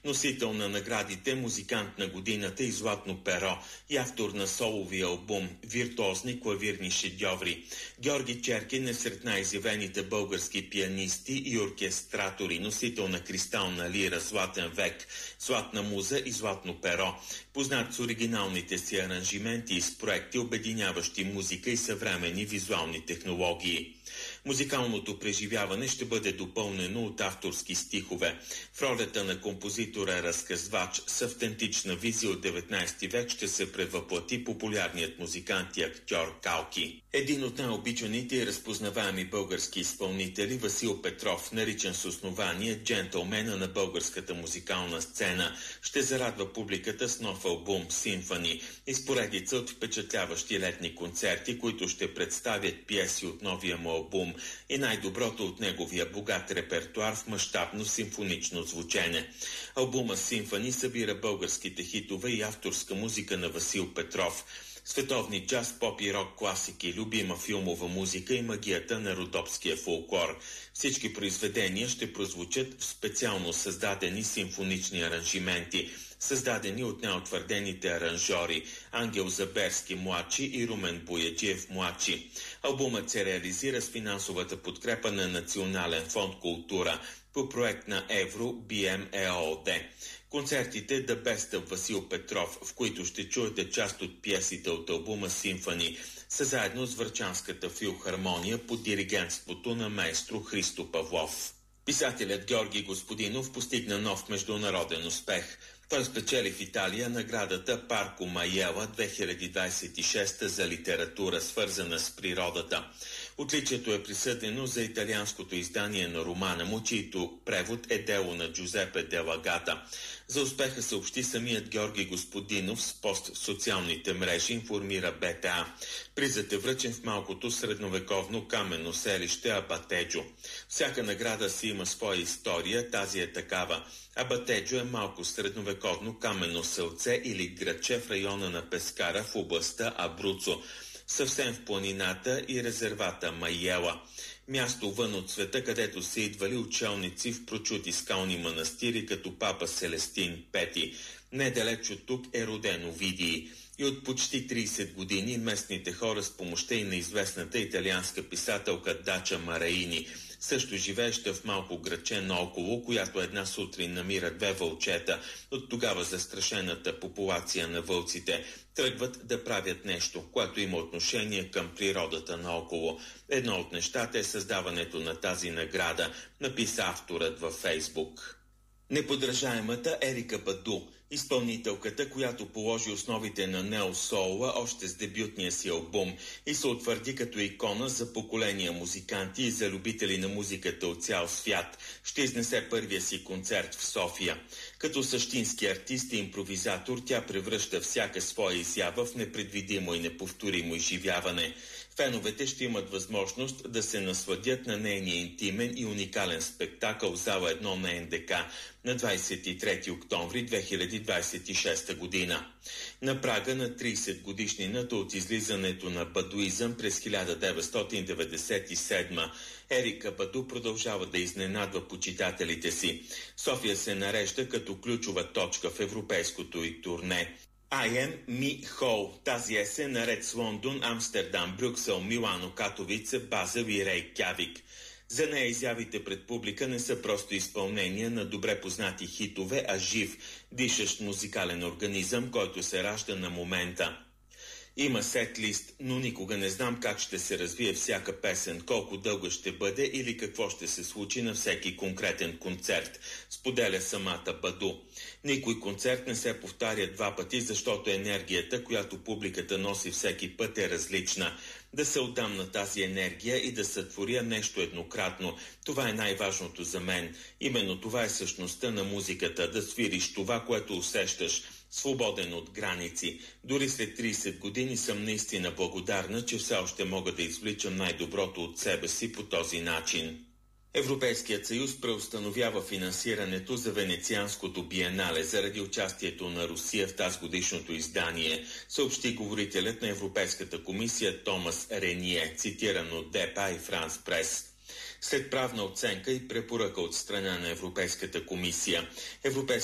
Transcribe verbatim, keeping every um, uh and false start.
Носител на наградите, музикант на годината и Златно перо и автор на соловия албум «Виртуозни клавирни шедьоври». Георги Черкин е сред най-изявените български пианисти и оркестратори, носител на кристална лира «Златен век», «Златна муза» и «Златно перо». Познат с оригиналните си аранжименти и с проекти, обединяващи музика и съвременни визуални технологии. Музикалното преживяване ще бъде допълнено от авторски стихове. В ролята на композитора-разказвач с автентична визия от деветнайсети век ще се превъплати популярният музикант и актьор Калки. Един от най-обичаните и разпознаваеми български изпълнители, Васил Петров, наричан с основание джентълмена на българската музикална сцена, ще зарадва публиката с нов албум «Симфони» и с поредица от впечатляващи летни концерти, които ще представят пиеси от новия му албум и най-доброто от неговия богат репертуар в мащабно симфонично звучене. Албума «Симфони» събира българските хитове и авторска музика на Васил Петров, световни джаз, поп и рок класики, любима филмова музика и магията на родопския фолклор. Всички произведения ще прозвучат в специално създадени симфонични аранжименти, създадени от неутвърдените аранжори Ангел Заберски младши и Румен Бояджиев младши. Албумът се реализира с финансовата подкрепа на Национален фонд култура по проект на Евро Би Ем ЕООД. Концертите The Best of Васил Петров, в които ще чуете част от пиесите от албума «Симфони», са заедно с Врачанската филхармония под диригентството на маестро Христо Павлов. Писателят Георги Господинов постигна нов международен успех. Той спечели в Италия наградата Парко Майела две хиляди двадесет и шеста за литература, свързана с природата. Отличието е присъдено за италианското издание на романа му, чийто превод е дело на Джузепе де Лагата. За успеха съобщи самият Георги Господинов с пост в социалните мрежи, информира Б Т А. Призът е връчен в малкото средновековно каменно селище Абатеджо. Всяка награда си има своя история, тази е такава. Абатеджо е малко средновековно каменно селце или градче в района на Пескара в областта Абруцо, съвсем в планината и резервата Майела. Място вън от света, където са идвали учелници в прочути скални манастири като папа Селестин Пети. Недалеч от тук е роден Овидий. И от почти тридесет години местните хора с помощта и на известната италианска писателка Дача Мараини, също живееща в малко градче наоколо, която една сутрин намира две вълчета от тогава застрашената популация на вълците, тръгват да правят нещо, което има отношение към природата наоколо. Едно от нещата е създаването на тази награда, написа авторът във Фейсбук. Неподражаемата Ерика Баду, изпълнителката, която положи основите на нео-соула още с дебютния си албум и се утвърди като икона за поколения музиканти и за любители на музиката от цял свят, ще изнесе първия си концерт в София. Като същински артист и импровизатор, тя превръща всяка своя изява в непредвидимо и неповторимо изживяване. Феновете ще имат възможност да се насладят на нейния интимен и уникален спектакъл в зала едно на Ен Де Ка на двадесет и трети октомври две хиляди двадесет и шеста година. На прага на тридесет годишнината от излизането на бадуизъм през хиляда деветстотин деветдесет и седма, Ерика Баду продължава да изненадва почитателите си. София се нарежда като ключова точка в европейското й турне. I Am Me Whole тази есен наред с Лондон, Амстердам, Брюксел, Милано, Катовице, Базел и Рейкявик. За нея изявите пред публика не са просто изпълнения на добре познати хитове, а жив, дишащ музикален организъм, който се ражда на момента. Има сет-лист, но никога не знам как ще се развие всяка песен, колко дълга ще бъде или какво ще се случи на всеки конкретен концерт, споделя самата Баду. Никой концерт не се повтаря два пъти, защото енергията, която публиката носи всеки път, е различна. Да се отдам на тази енергия и да сътворя нещо еднократно. Това е най-важното за мен. Именно това е същността на музиката, да свириш това, което усещаш, свободен от граници. Дори след тридесет години съм наистина благодарна, че все още мога да извличам най-доброто от себе си по този начин. Европейският съюз преустановява финансирането за Венецианското биенале заради участието на Русия в тазгодишното издание, съобщи говорителят на Европейската комисия Томас Рение, цитиран от Д П А и Франс Прес. След правна оценка и препоръка от страна на Европейската комисия, Европейската